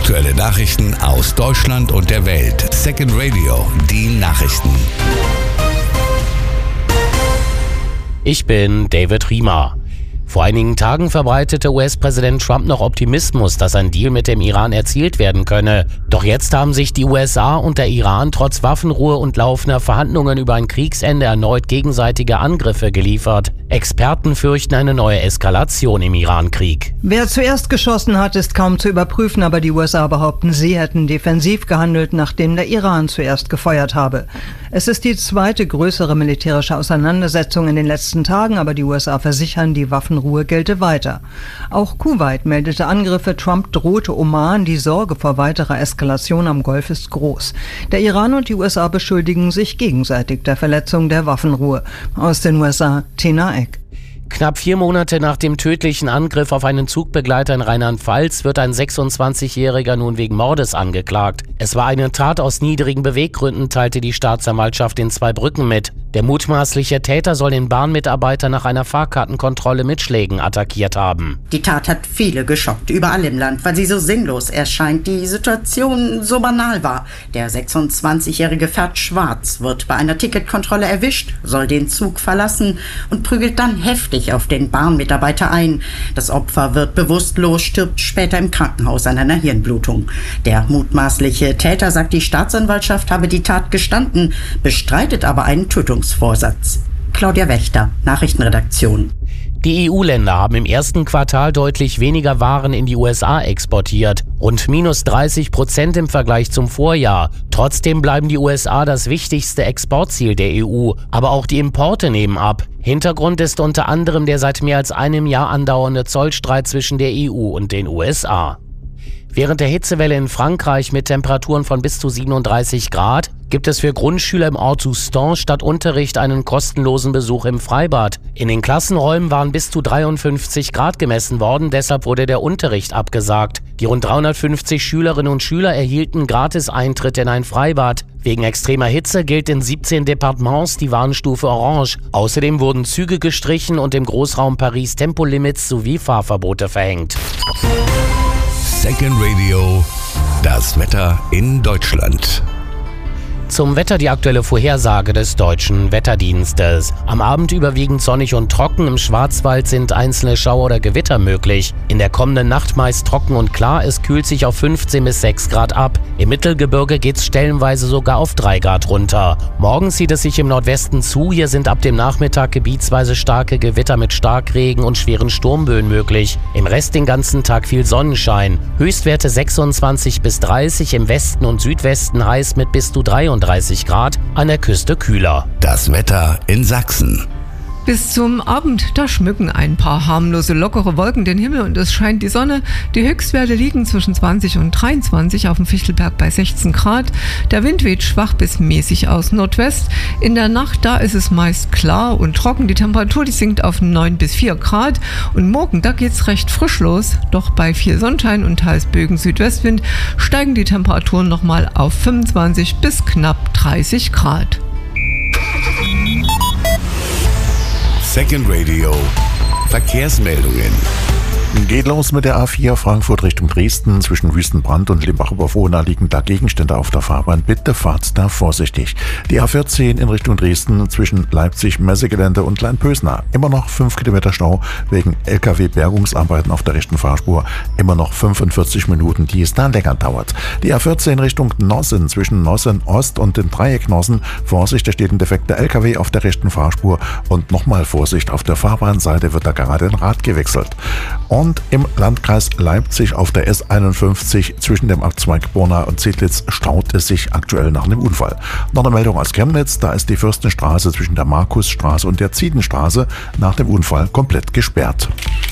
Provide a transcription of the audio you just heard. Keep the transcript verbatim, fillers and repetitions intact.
Aktuelle Nachrichten aus Deutschland und der Welt. Second Radio, die Nachrichten. Ich bin David Riemer. Vor einigen Tagen verbreitete U S-Präsident Trump noch Optimismus, dass ein Deal mit dem Iran erzielt werden könne. Doch jetzt haben sich die U S A und der Iran trotz Waffenruhe und laufender Verhandlungen über ein Kriegsende erneut gegenseitige Angriffe geliefert. Experten fürchten eine neue Eskalation im Iran-Krieg. Wer zuerst geschossen hat, ist kaum zu überprüfen, aber die U S A behaupten, sie hätten defensiv gehandelt, nachdem der Iran zuerst gefeuert habe. Es ist die zweite größere militärische Auseinandersetzung in den letzten Tagen, aber die U S A versichern, die Waffenruhe gelte weiter. Auch Kuwait meldete Angriffe, Trump drohte Oman, die Sorge vor weiterer Eskalation am Golf ist groß. Der Iran und die U S A beschuldigen sich gegenseitig der Verletzung der Waffenruhe. Aus den U S A, Tina Eck. Knapp vier Monate nach dem tödlichen Angriff auf einen Zugbegleiter in Rheinland-Pfalz wird ein sechsundzwanzigjähriger nun wegen Mordes angeklagt. Es war eine Tat aus niedrigen Beweggründen, teilte die Staatsanwaltschaft in Zweibrücken mit. Der mutmaßliche Täter soll den Bahnmitarbeiter nach einer Fahrkartenkontrolle mit Schlägen attackiert haben. Die Tat hat viele geschockt, überall im Land, weil sie so sinnlos erscheint, die Situation so banal war. Der sechsundzwanzigjährige fährt schwarz, wird bei einer Ticketkontrolle erwischt, soll den Zug verlassen und prügelt dann heftig auf den Bahnmitarbeiter ein. Das Opfer wird bewusstlos, stirbt später im Krankenhaus an einer Hirnblutung. Der mutmaßliche Täter, sagt die Staatsanwaltschaft, habe die Tat gestanden, bestreitet aber einen Tötungsvorsatz. Claudia Wächter, Nachrichtenredaktion. Die E U-Länder haben im ersten Quartal deutlich weniger Waren in die U S A exportiert, rund minus dreißig Prozent im Vergleich zum Vorjahr. Trotzdem bleiben die U S A das wichtigste Exportziel der E U, aber auch die Importe nehmen ab. Hintergrund ist unter anderem der seit mehr als einem Jahr andauernde Zollstreit zwischen der E U und den U S A. Während der Hitzewelle in Frankreich mit Temperaturen von bis zu siebenunddreißig Grad gibt es für Grundschüler im Ort Soustons statt Unterricht einen kostenlosen Besuch im Freibad. In den Klassenräumen waren bis zu dreiundfünfzig Grad gemessen worden, deshalb wurde der Unterricht abgesagt. Die rund dreihundertfünfzig Schülerinnen und Schüler erhielten gratis Eintritt in ein Freibad. Wegen extremer Hitze gilt in siebzehn Departements die Warnstufe Orange. Außerdem wurden Züge gestrichen und im Großraum Paris Tempolimits sowie Fahrverbote verhängt. Second Radio, das Wetter in Deutschland. Zum Wetter die aktuelle Vorhersage des Deutschen Wetterdienstes. Am Abend überwiegend sonnig und trocken, im Schwarzwald sind einzelne Schauer oder Gewitter möglich. In der kommenden Nacht meist trocken und klar, es kühlt sich auf fünfzehn bis sechs Grad ab. Im Mittelgebirge geht es stellenweise sogar auf drei Grad runter. Morgen zieht es sich im Nordwesten zu, hier sind ab dem Nachmittag gebietsweise starke Gewitter mit Starkregen und schweren Sturmböen möglich. Im Rest den ganzen Tag viel Sonnenschein. Höchstwerte sechsundzwanzig bis dreißig, im Westen und Südwesten heiß mit bis zu dreiunddreißig Grad, an der Küste kühler. Das Wetter in Sachsen. Bis zum Abend, da schmücken ein paar harmlose, lockere Wolken den Himmel und es scheint die Sonne. Die Höchstwerte liegen zwischen zwanzig und dreiundzwanzig, auf dem Fichtelberg bei sechzehn Grad. Der Wind weht schwach bis mäßig aus Nordwest. In der Nacht, da ist es meist klar und trocken. Die Temperatur, die sinkt auf neun bis vier Grad. Und morgen, da geht's recht frisch los. Doch bei viel Sonnenschein und teils Bögen Südwestwind steigen die Temperaturen nochmal auf fünfundzwanzig bis knapp dreißig Grad. Second Radio, Verkehrsmeldungen. Geht los mit der A vier Frankfurt Richtung Dresden. Zwischen Wüstenbrand und Limbach-Oberfrohna liegen da Gegenstände auf der Fahrbahn. Bitte fahrt da vorsichtig. Die A vierzehn in Richtung Dresden zwischen Leipzig, Messegelände und Leinpösna. Immer noch fünf Kilometer Stau wegen L K W-Bergungsarbeiten auf der rechten Fahrspur. Immer noch fünfundvierzig Minuten, die es da länger dauert. Die A vierzehn Richtung Nossen zwischen Nossen Ost und dem Dreieck Nossen. Vorsicht, da steht ein defekter L K W auf der rechten Fahrspur. Und nochmal Vorsicht, auf der Fahrbahnseite wird da gerade ein Rad gewechselt. Und im Landkreis Leipzig auf der S einundfünfzig zwischen dem Abzweig Borna und Zedlitz staut es sich aktuell nach einem Unfall. Noch eine Meldung aus Chemnitz, da ist die Fürstenstraße zwischen der Markusstraße und der Ziedenstraße nach dem Unfall komplett gesperrt.